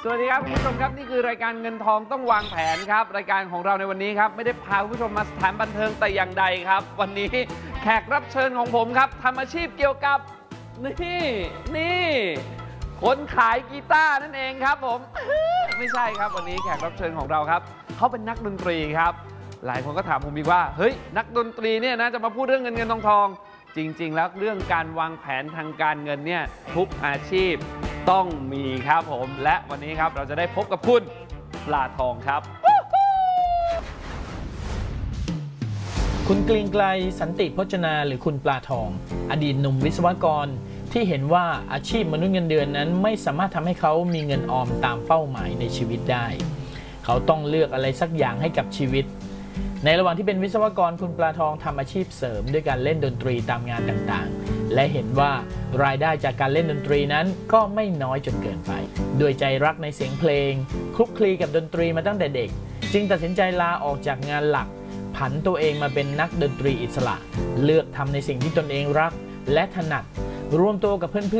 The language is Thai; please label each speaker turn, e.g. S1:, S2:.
S1: สวัสดีครับคุณผู้ชมครับนี่คือรายการเงินทองต้องวางแผนครับรายการของเราในวันนี้ครับไม่ได้พาคุณผู้ชมมาสถานบันเทิงแต่อย่างใดครับ วันนี้แขกรับเชิญของผมครับทำอาชีพเกี่ยวกับนี่คนขายกีตาร์นั่นเองครับผมไม่ใช่ครับวันนี้แขกรับเชิญของเราครับเขาเป็นนักดนตรีครับหลายคนก็ถามผมอีกว่าเฮ้ยนักดนตรีเนี่ยนะจะมาพูดเรื่องเงินทองจริงๆแล้วเรื่องการวางแผนทางการเงินเนี่ยทุกอาชีพต้องมีครับผมและวันนี้ครับเราจะได้พบกับคุณปลาทองครับ
S2: คุณเกรียงไกรสันติพจนาหรือคุณปลาทองอดีตหนุ่มวิศวกรที่เห็นว่าอาชีพมนุษย์เงินเดือนนั้นไม่สามารถทำให้เขามีเงินออมตามเป้าหมายในชีวิตได้เขาต้องเลือกอะไรสักอย่างให้กับชีวิตในระหว่างที่เป็นวิศวกรคุณปลาทองทำอาชีพเสริมด้วยการเล่นดนตรีตามงานต่างๆและเห็นว่ารายได้จากการเล่นดนตรีนั้นก็ไม่น้อยจนเกินไปด้วยใจรักในเสียงเพลงคลุกคลีกับดนตรีมาตั้งแต่เด็กจึงตัดสินใจลาออกจากงานหลักผันตัวเองมาเป็นนักดนตรีอิสระเลือกทำในสิ่งที่ตนเองรักและถนัดรวมตัวกับเพื่อน